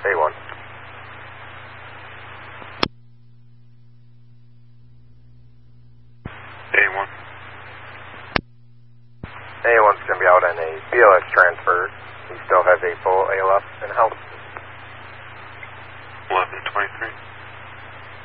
A1. A1. A1's going to be out on a BLS transfer. He still has a full ALF in-house. 1123.